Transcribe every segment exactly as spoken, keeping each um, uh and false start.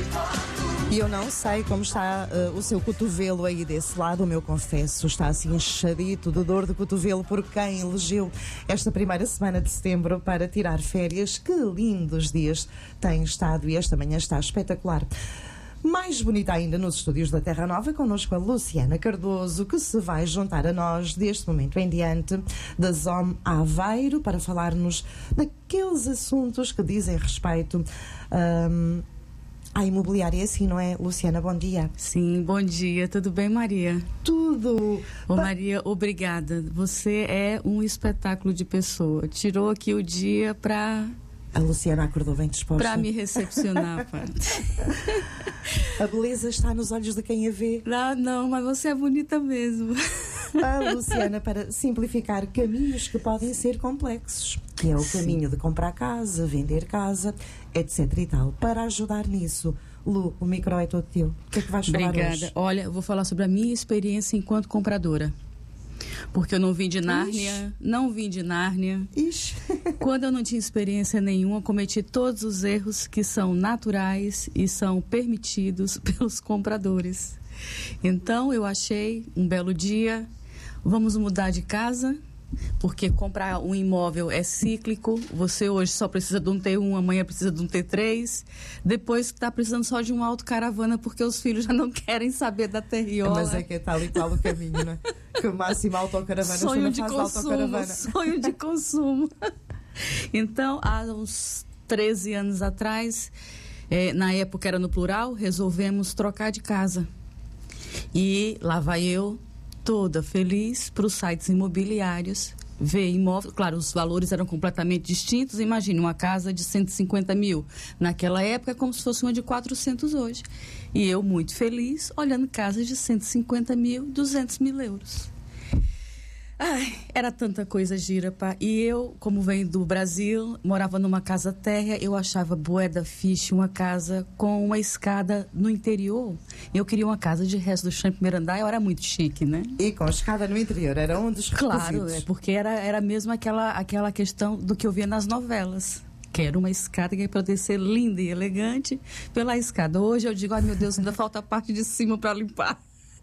E eu não sei como está uh, o seu cotovelo aí desse lado, o meu confesso, está assim inchadito de dor de cotovelo por quem elegeu esta primeira semana de setembro para tirar férias. Que lindos dias tem estado e esta manhã está espetacular. Mais bonita ainda nos estúdios da Terra Nova, connosco a Luciana Cardoso, que se vai juntar a nós deste momento em diante da ZOM Aveiro para falar-nos daqueles assuntos que dizem respeito um, à imobiliária. Assim, não é, Luciana? Bom dia. Sim, bom dia. Tudo bem, Maria? Tudo. Ô, Maria, obrigada. Você é um espetáculo de pessoa. Tirou aqui o dia para... A Luciana acordou bem disposta. Para me recepcionar, pá. A beleza está nos olhos de quem a vê. Não, não, mas você é bonita mesmo. A Luciana, para simplificar caminhos que podem ser complexos, que é o caminho de comprar casa, vender casa, etc e tal. Para ajudar nisso, Lu, o micro é todo teu. O que é que vais falar Obrigada. hoje? Olha, eu vou falar sobre a minha experiência enquanto compradora. Porque eu não vim de Nárnia, Ixi. não vim de Nárnia. Ixi. Quando eu não tinha experiência nenhuma, cometi todos os erros que são naturais e são permitidos pelos compradores. Então eu achei um belo dia, vamos mudar de casa, porque comprar um imóvel é cíclico. Você hoje só precisa de um T um, amanhã precisa de um T três, depois está precisando só de uma autocaravana porque os filhos já não querem saber da terriola. Mas é que é tal e qual o caminho, não é? Que o máximo autocaravana sonho de consumo, sonho de consumo. Então, há uns treze anos atrás, eh, na época era no plural, resolvemos trocar de casa. E lá vai eu, toda feliz, para os sites imobiliários, ver imóvel. Claro, os valores eram completamente distintos. Imagine uma casa de cento e cinquenta mil. Naquela época, é como se fosse uma de quatrocentos hoje. E eu, muito feliz, olhando casas de cento e cinquenta mil, duzentos mil euros. Ai, era tanta coisa gira, pá. E eu, como venho do Brasil, morava numa casa térrea, eu achava bué da ficha uma casa com uma escada no interior. Eu queria uma casa de resto do chão em primeiro andar, eu era muito chique, né? E com escada no interior, era um dos requisitos. Claro, é porque era, era mesmo aquela, aquela questão do que eu via nas novelas. Quero uma escada que é para descer linda e elegante pela escada. Hoje eu digo, ai meu Deus, ainda falta a parte de cima para limpar.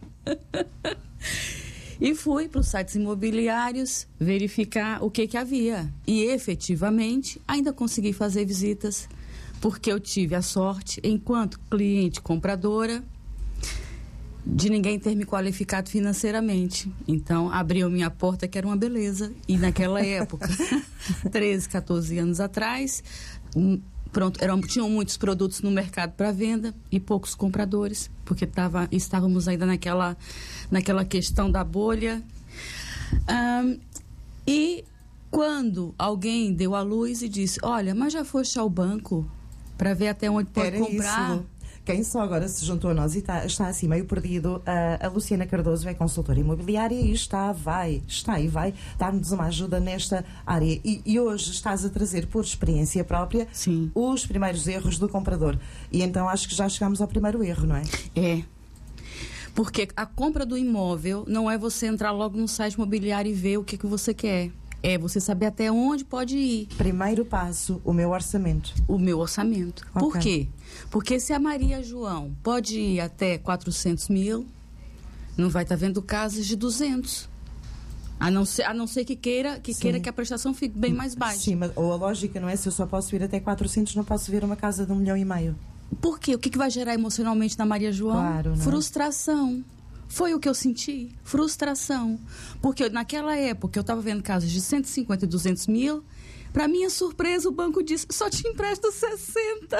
E fui para os sites imobiliários verificar o que que havia. E efetivamente ainda consegui fazer visitas, porque eu tive a sorte, enquanto cliente compradora, de ninguém ter me qualificado financeiramente. Então abriu minha porta, que era uma beleza. E naquela época, treze, catorze anos atrás, um, pronto, eram, tinham muitos produtos no mercado para venda e poucos compradores, porque tava, estávamos ainda naquela, naquela questão da bolha. Um, e quando alguém deu a luz e disse, olha, mas já foste ao banco para ver até onde pode Era comprar? Isso. Quem só agora se juntou a nós e está, está assim meio perdido, a, a Luciana Cardoso é consultora imobiliária e está, vai, está e vai dar-nos uma ajuda nesta área. E, e hoje estás a trazer por experiência própria Sim. os primeiros erros do comprador. E então acho que já chegamos ao primeiro erro, não é? É. Porque a compra do imóvel não é você entrar logo no site imobiliário e ver o que, que você quer. É você saber até onde pode ir. Primeiro passo, o meu orçamento. O meu orçamento. Okay. Por quê? Porque se a Maria João pode ir até quatrocentos mil, não vai estar tá vendo casas de duzentos. A não ser, a não ser que queira que, queira que a prestação fique bem mais baixa. Sim, mas ou a lógica não é, se eu só posso ir até quatrocentos, não posso ver uma casa de um milhão e meio. Por quê? O que, que vai gerar emocionalmente na Maria João? Claro, não. Frustração. Foi o que eu senti, frustração. Porque naquela época eu estava vendo casas de cento e cinquenta e duzentos mil. Para minha surpresa, o banco disse, só te empresto sessenta.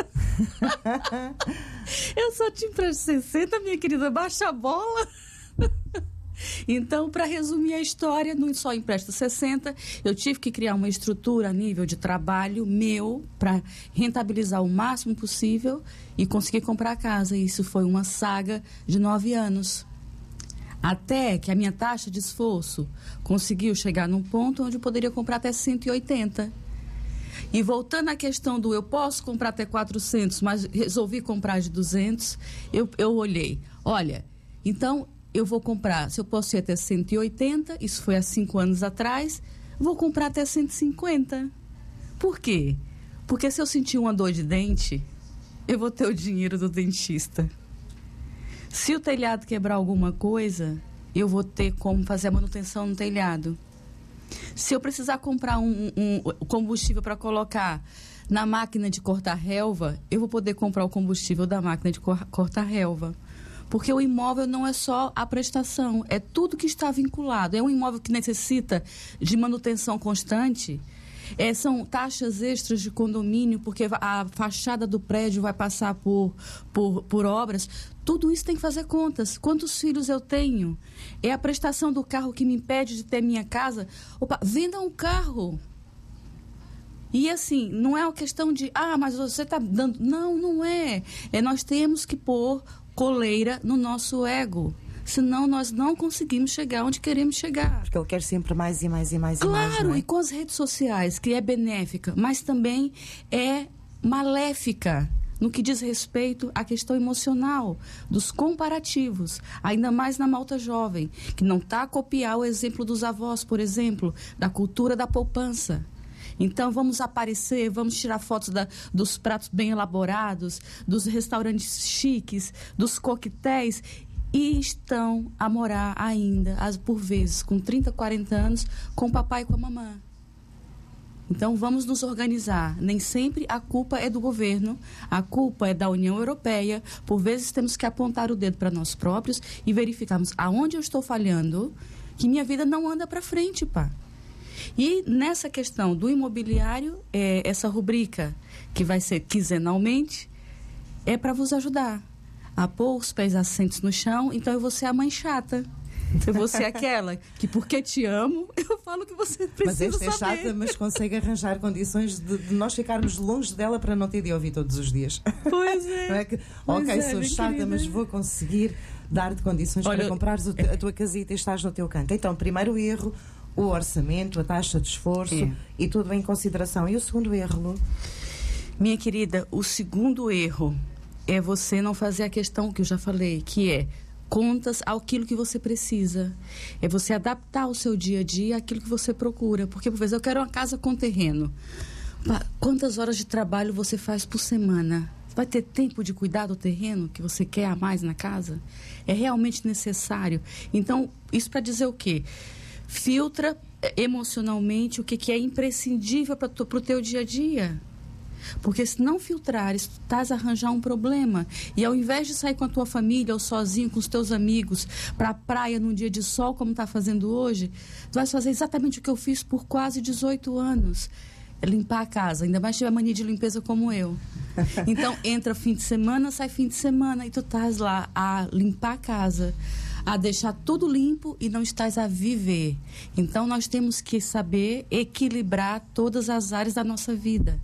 Eu só te empresto sessenta, minha querida, baixa a bola. Então, para resumir a história, não só empresta sessenta, eu tive que criar uma estrutura a nível de trabalho meu para rentabilizar o máximo possível e conseguir comprar a casa. E isso foi uma saga de nove anos. Até que a minha taxa de esforço conseguiu chegar num ponto onde eu poderia comprar até cento e oitenta. E voltando à questão do eu posso comprar até quatrocentos, mas resolvi comprar de duzentos, eu, eu olhei, olha, então eu vou comprar, se eu posso ir até cento e oitenta, isso foi há cinco anos atrás, vou comprar até cento e cinquenta. Por quê? Porque se eu sentir uma dor de dente, eu vou ter o dinheiro do dentista. Se o telhado quebrar alguma coisa, eu vou ter como fazer a manutenção no telhado. Se eu precisar comprar um, um, um combustível para colocar na máquina de cortar relva, eu vou poder comprar o combustível da máquina de cor, cortar relva. Porque o imóvel não é só a prestação, é tudo que está vinculado. É um imóvel que necessita de manutenção constante. É, são taxas extras de condomínio, porque a fachada do prédio vai passar por, por, por obras. Tudo isso tem que fazer contas. Quantos filhos eu tenho? É a prestação do carro que me impede de ter minha casa. Opa, venda um carro. E assim, não é uma questão de, ah, mas você está dando... Não, não é. É. Nós temos que pôr coleira no nosso ego. Senão nós não conseguimos chegar onde queremos chegar. Porque ele quer sempre mais e mais e mais claro, e mais. Claro, é? E com as redes sociais, que é benéfica, mas também é maléfica no que diz respeito à questão emocional, dos comparativos, ainda mais na malta jovem, que não está a copiar o exemplo dos avós, por exemplo, da cultura da poupança. Então, vamos aparecer, vamos tirar fotos da, dos pratos bem elaborados, dos restaurantes chiques, dos coquetéis, e estão a morar ainda, por vezes, com trinta, quarenta anos, com o papai e com a mamãe. Então, vamos nos organizar. Nem sempre a culpa é do governo, a culpa é da União Europeia. Por vezes, temos que apontar o dedo para nós próprios e verificarmos aonde eu estou falhando, que minha vida não anda para frente, pá. E nessa questão do imobiliário, é, essa rubrica, que vai ser quinzenalmente, é para vos ajudar a pôr os pés assentos no chão. Então eu vou ser a mãe chata. Eu vou ser aquela que, porque te amo, eu falo que você precisa mas esta saber. É chata, mas consegue arranjar condições de, de nós ficarmos longe dela para não ter de ouvir todos os dias. Pois é. Não é que, pois ok, é, sou chata, querida. mas vou conseguir dar-te condições Olha, para comprares o, a tua casita e estás no teu canto. Então, primeiro erro, o orçamento, a taxa de esforço é. e tudo em consideração. E o segundo erro, Lu? Minha querida, o segundo erro é você não fazer a questão que eu já falei, que é contas àquilo que você precisa. É você adaptar o seu dia a dia àquilo que você procura. Porque, por vezes, eu quero uma casa com terreno. Quantas horas de trabalho você faz por semana? Vai ter tempo de cuidar do terreno que você quer a mais na casa? É realmente necessário. Então, isso para dizer o quê? Filtra emocionalmente o que, que é imprescindível para o teu dia a dia. Porque se não filtrares, tu estás a arranjar um problema. E ao invés de sair com a tua família ou sozinho, com os teus amigos, para a praia num dia de sol, como está fazendo hoje, tu vais fazer exatamente o que eu fiz por quase dezoito anos. É limpar a casa, ainda mais se tiver mania de limpeza como eu. Então, entra fim de semana, sai fim de semana, e tu estás lá a limpar a casa, a deixar tudo limpo e não estás a viver. Então, nós temos que saber equilibrar todas as áreas da nossa vida.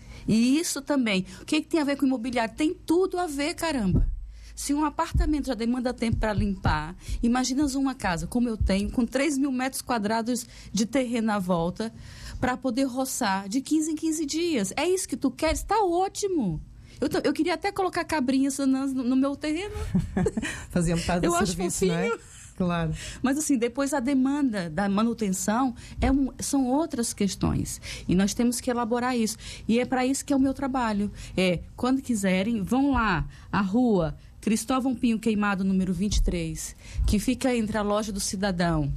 E isso também, o que, que tem a ver com imobiliário? Tem tudo a ver, caramba. Se um apartamento já demanda tempo para limpar, imaginas uma casa, como eu tenho, com três mil metros quadrados de terreno à volta, para poder roçar de quinze em quinze dias. É isso que tu queres? Está ótimo. Eu, tô, eu queria até colocar cabrinhas no, no meu terreno. Fazer metade do eu serviço, não é? Claro. Mas assim, depois a demanda da manutenção é um, são outras questões. E nós temos que elaborar isso. E é para isso que é o meu trabalho. É, quando quiserem, vão lá, a rua Cristóvão Pinho Queimado, número vinte e três, que fica entre a Loja do Cidadão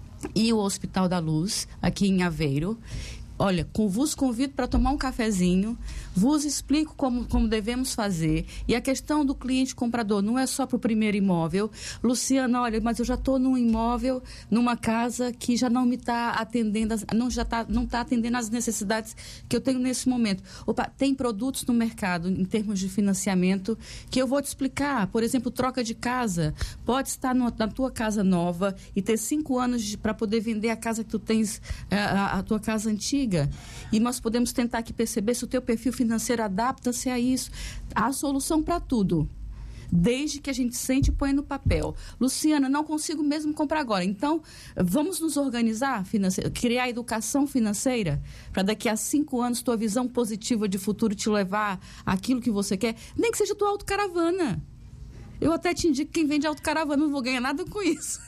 e o Hospital da Luz, aqui em Aveiro. Olha, com, vos convido para tomar um cafezinho, vos explico como, como devemos fazer. E a questão do cliente comprador não é só para o primeiro imóvel. Luciana, olha, mas eu já estou num imóvel, numa casa que já não me está atendendo, não já tá, não está atendendo às necessidades que eu tenho nesse momento. Opa, tem produtos no mercado, em termos de financiamento, que eu vou te explicar. Por exemplo, troca de casa. Pode estar no, na tua casa nova e ter cinco anos para poder vender a casa que tu tens, a, a tua casa antiga. E nós podemos tentar aqui perceber se o teu perfil financeiro adapta-se a isso. Há solução para tudo, desde que a gente sente e põe no papel. Luciana, não consigo mesmo comprar agora. Então, vamos nos organizar, financeira, criar educação financeira, para daqui a cinco anos tua visão positiva de futuro te levar àquilo que você quer, nem que seja tua autocaravana. Eu até te indico que quem vende autocaravana, não vou ganhar nada com isso.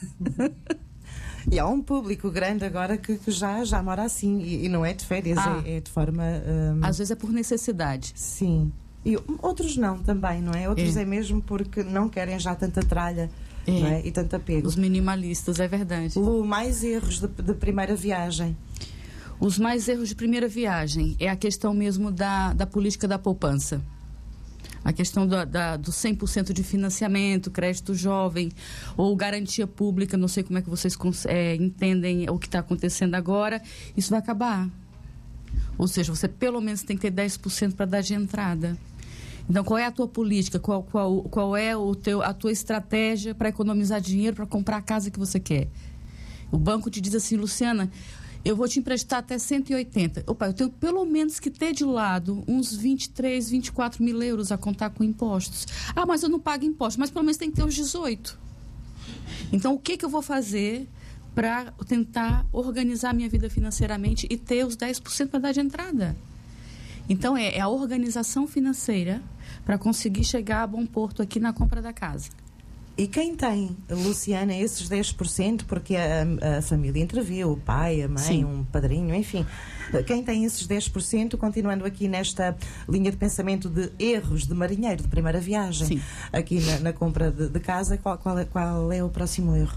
E há um público grande agora que, que já, já mora assim. E, e não é de férias, ah. é, é de forma... Um... Às vezes é por necessidade. Sim. E outros não também, não é? Outros é, é mesmo porque não querem já tanta tralha. É. Não é? E tanto apego. Os minimalistas, é verdade. Lu, mais erros de, de primeira viagem? Os mais erros de primeira viagem é a questão mesmo da, da política da poupança. A questão da, da, do cem por cento de financiamento, crédito jovem ou garantia pública, não sei como é que vocês é, entendem o que está acontecendo agora, isso vai acabar. Ou seja, você pelo menos tem que ter dez por cento para dar de entrada. Então, qual é a tua política? Qual, qual, qual é o teu, a tua estratégia para economizar dinheiro para comprar a casa que você quer? O banco te diz assim, Luciana, eu vou te emprestar até cento e oitenta. Opa, eu tenho pelo menos que ter de lado uns vinte e três, vinte e quatro mil euros a contar com impostos. Ah, mas eu não pago impostos, mas pelo menos tem que ter uns dezoito. Então, o que, que eu vou fazer para tentar organizar minha vida financeiramente e ter os dez por cento para dar de entrada? Então, é, é a organização financeira para conseguir chegar a bom porto aqui na compra da casa. E quem tem, Luciana, esses dez por cento, porque a, a família interviu, o pai, a mãe, Sim. um padrinho, enfim, quem tem esses dez por cento, continuando aqui nesta linha de pensamento de erros de marinheiro de primeira viagem, Sim. aqui na, na compra de, de casa, qual, qual, é, qual é o próximo erro?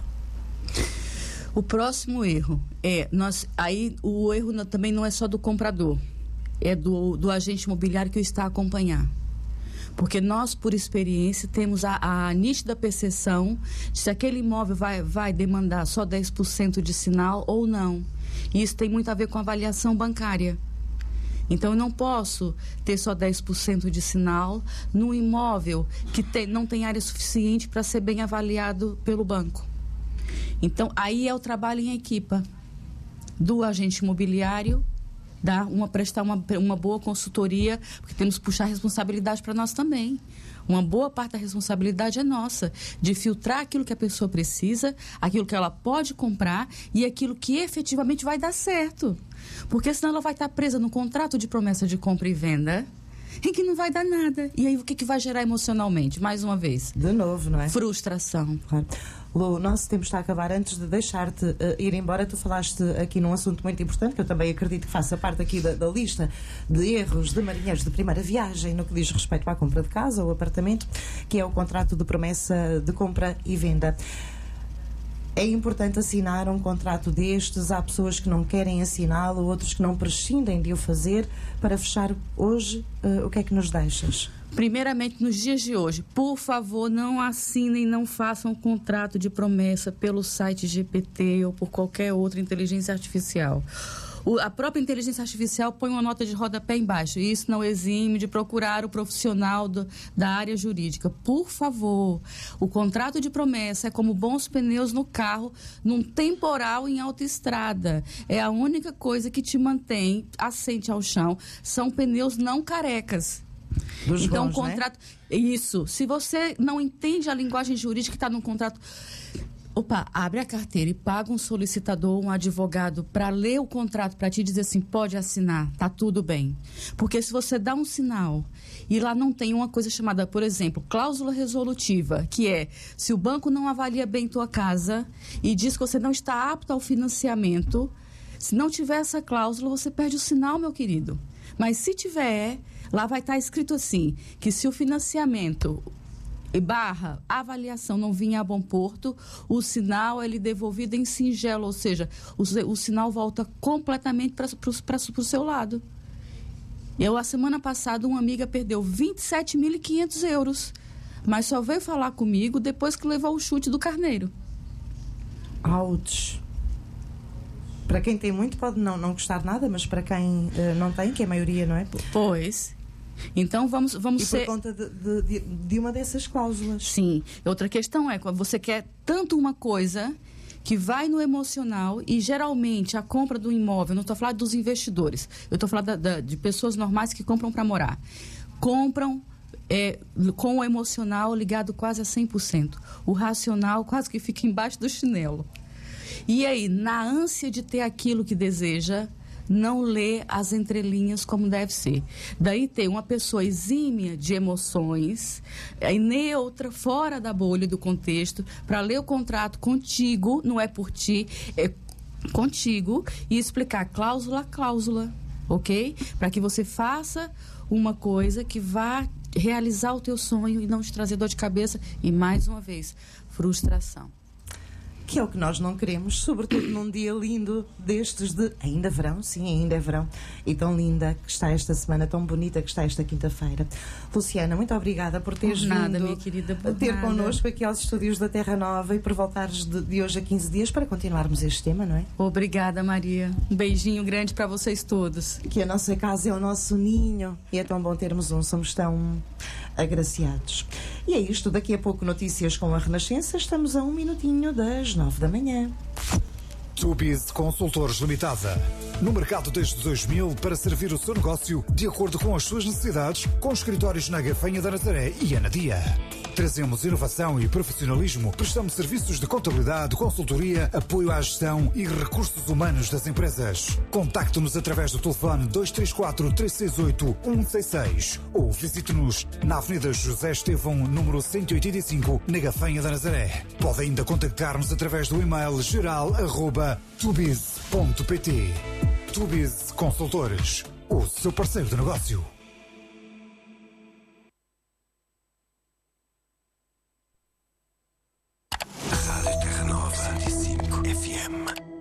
O próximo erro é, nós, aí o erro não, também não é só do comprador, é do, do agente imobiliário que o está a acompanhar. Porque nós, por experiência, temos a, a nítida percepção de se aquele imóvel vai, vai demandar só dez por cento de sinal ou não. E isso tem muito a ver com a avaliação bancária. Então, eu não posso ter só dez por cento de sinal num imóvel que tem, não tem área suficiente para ser bem avaliado pelo banco. Então, aí é o trabalho em equipa do agente imobiliário, dar uma, prestar uma, uma boa consultoria, porque temos que puxar a responsabilidade para nós também. Uma boa parte da responsabilidade é nossa, de filtrar aquilo que a pessoa precisa, aquilo que ela pode comprar e aquilo que efetivamente vai dar certo. Porque senão ela vai estar presa no contrato de promessa de compra e venda em que não vai dar nada. E aí o que, que vai gerar emocionalmente? Mais uma vez. De novo, não é? Frustração. Claro. Lu, o nosso tempo está a acabar. Antes de deixar-te uh, ir embora, tu falaste aqui num assunto muito importante, que eu também acredito que faça parte aqui da, da lista de erros de marinheiros de primeira viagem no que diz respeito à compra de casa ou apartamento, que é o contrato de promessa de compra e venda. É importante assinar um contrato destes. Há pessoas que não querem assiná-lo, outros que não prescindem de o fazer. Para fechar hoje, uh, o que é que nos deixas? Primeiramente, nos dias de hoje, por favor, não assinem, não façam um contrato de promessa pelo site G P T ou por qualquer outra inteligência artificial. O, a própria inteligência artificial põe uma nota de rodapé embaixo. E isso não exime de procurar o profissional do, da área jurídica. Por favor, o contrato de promessa é como bons pneus no carro, num temporal em autoestrada. É a única coisa que te mantém assente ao chão. São pneus não carecas. Dos então, bons, o contrato... Né? Isso. Se você não entende a linguagem jurídica que está no contrato... Opa, abre a carteira e paga um solicitador, um advogado, para ler o contrato, para te dizer assim, pode assinar, tá tudo bem. Porque se você dá um sinal e lá não tem uma coisa chamada, por exemplo, cláusula resolutiva, que é, se o banco não avalia bem tua casa e diz que você não está apto ao financiamento, se não tiver essa cláusula, você perde o sinal, meu querido. Mas se tiver, lá vai estar escrito assim, que se o financiamento... barra, a avaliação não vinha a bom porto, o sinal é devolvido em singelo, ou seja, o, o sinal volta completamente para o seu lado. Eu, a semana passada, uma amiga perdeu vinte e sete mil e quinhentos euros, mas só veio falar comigo depois que levou o chute do carneiro. Ouch! Para quem tem muito pode não, não gostar nada, mas para quem uh, não tem, que é a maioria, não é? Pois... Então, vamos, vamos e por ser... conta de, de, de uma dessas cláusulas. Sim. Outra questão é, quando você quer tanto uma coisa que vai no emocional e, geralmente, a compra do imóvel, não estou falando dos investidores, eu estou falando da, da, de pessoas normais que compram para morar. Compram é, com o emocional ligado quase a cem por cento. O racional quase que fica embaixo do chinelo. E aí, na ânsia de ter aquilo que deseja... não lê as entrelinhas como deve ser. Daí tem uma pessoa exímia de emoções, e neutra, fora da bolha do contexto, para ler o contrato contigo, não é por ti, é contigo, e explicar cláusula a cláusula. ok? Para que você faça uma coisa que vá realizar o teu sonho e não te trazer dor de cabeça e, mais uma vez, frustração. Que é o que nós não queremos, sobretudo num dia lindo destes de... Ainda verão, sim, ainda é verão. E tão linda que está esta semana, tão bonita que está esta quinta-feira. Luciana, muito obrigada por teres por nada, vindo minha querida, por ter nada. connosco aqui aos estúdios da Terra Nova e por voltares de, de hoje a quinze dias para continuarmos este tema, não é? Obrigada, Maria. Um beijinho grande para vocês todos. Que a nossa casa é o nosso ninho e é tão bom termos um, somos tão agraciados. E é isto, daqui a pouco notícias com a Renascença, estamos a um minutinho das nove da manhã. Tubiz Consultores Limitada. No mercado desde dois mil para servir o seu negócio de acordo com as suas necessidades, com escritórios na Gafanha da Nazaré e Anadia. Trazemos inovação e profissionalismo, prestamos serviços de contabilidade, consultoria, apoio à gestão e recursos humanos das empresas. Contacte-nos através do telefone dois três quatro, três seis oito, um seis seis ou visite-nos na Avenida José Estevão, número cento e oitenta e cinco, na Gafanha da Nazaré. Pode ainda contactar-nos através do e-mail geral arroba tubiz ponto pt. Tubiz Consultores, o seu parceiro de negócio. Rádio Terra Nova cento e cinco F M.